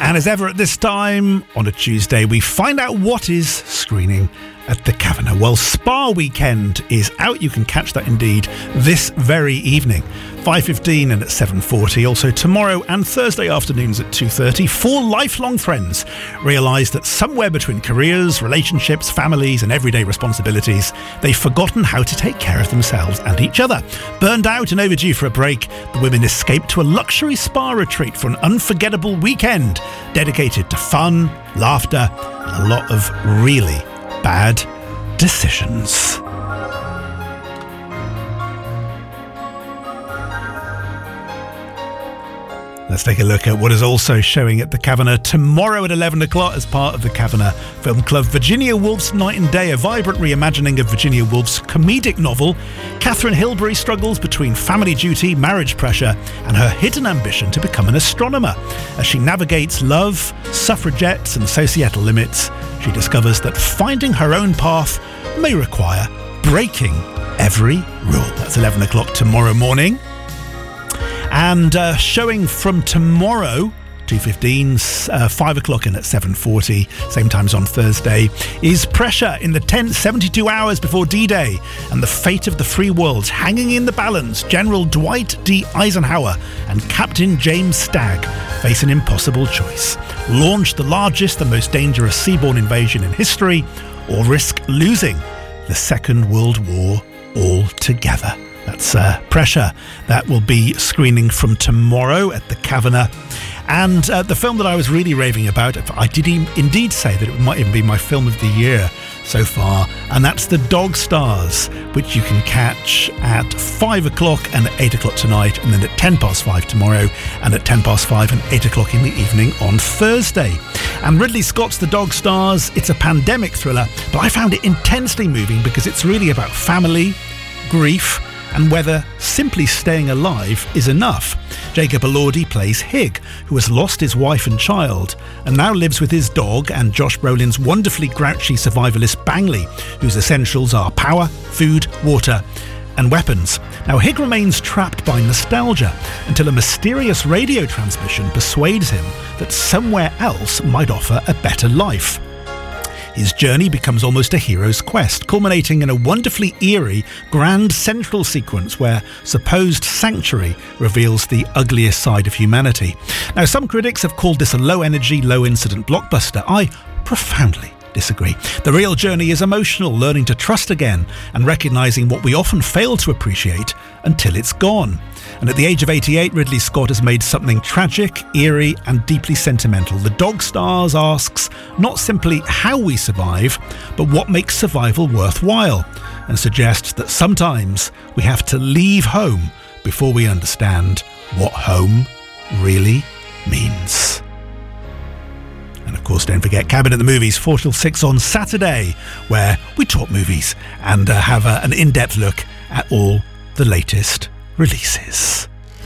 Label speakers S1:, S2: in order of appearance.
S1: And as ever at this time, on a Tuesday, we find out what is screening at the Kavanagh. Well, Spa Weekend is out. You can catch that indeed this very evening, 5:15 and at 7:40. Also tomorrow and Thursday afternoons at 2:30. Four lifelong friends realise that somewhere between careers, relationships, families and everyday responsibilities, they've forgotten how to take care of themselves and each other. Burned out and overdue for a break, the women escape to a luxury spa retreat for an unforgettable weekend dedicated to fun, laughter and a lot of really bad decisions. Let's take a look at what is also showing at the Kavanagh tomorrow at 11 o'clock as part of the Kavanagh Film Club. Virginia Woolf's Night and Day, a vibrant reimagining of Virginia Woolf's comedic novel. Catherine Hilbery struggles between family duty, marriage pressure and her hidden ambition to become an astronomer. As she navigates love, suffragettes and societal limits, she discovers that finding her own path may require breaking every rule. That's 11 o'clock tomorrow morning. And showing from tomorrow, 2:15, 5 o'clock and at 7:40, same times on Thursday, is Pressure in the tense 72 hours before D-Day and the fate of the free world hanging in the balance. General Dwight D. Eisenhower and Captain James Stagg face an impossible choice. Launch the largest and most dangerous seaborne invasion in history or risk losing the Second World War altogether. That's Pressure. That will be screening from tomorrow at the Kavanagh. And the film that I was really raving about, I did indeed say that it might even be my film of the year so far, and that's The Dog Stars, which you can catch at 5 o'clock and at 8 o'clock tonight, and then at 5:10 tomorrow, and at 5:10 and 8 o'clock in the evening on Thursday. And Ridley Scott's The Dog Stars, it's a pandemic thriller, but I found it intensely moving because it's really about family, grief, and whether simply staying alive is enough. Jacob Elordi plays Hig, who has lost his wife and child and now lives with his dog, and Josh Brolin's wonderfully grouchy survivalist Bangley, whose essentials are power, food, water and weapons. Now Hig remains trapped by nostalgia until a mysterious radio transmission persuades him that somewhere else might offer a better life. His journey becomes almost a hero's quest, culminating in a wonderfully eerie, grand central sequence where supposed sanctuary reveals the ugliest side of humanity. Now, some critics have called this a low-energy, low-incident blockbuster. I profoundly disagree. The real journey is emotional, learning to trust again and recognising what we often fail to appreciate until it's gone. And at the age of 88, Ridley Scott has made something tragic, eerie and deeply sentimental. The Dog Stars asks not simply how we survive, but what makes survival worthwhile, and suggests that sometimes we have to leave home before we understand what home really means. And of course, don't forget Cabin at the Movies, 4 till 6 on Saturday, where we talk movies and have an in-depth look at all the latest releases.